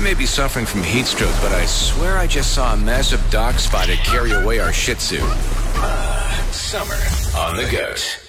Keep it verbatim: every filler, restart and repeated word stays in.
may be suffering from heat stroke, but I swear I just saw a massive dark spot carry away our Shih Tzu. Uh, summer on the Goat.